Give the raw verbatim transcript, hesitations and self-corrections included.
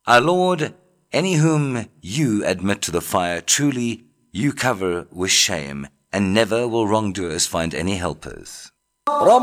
Our Lord, any whom you admit to the fire, truly you cover with shame, and never will wrongdoers find any helpers.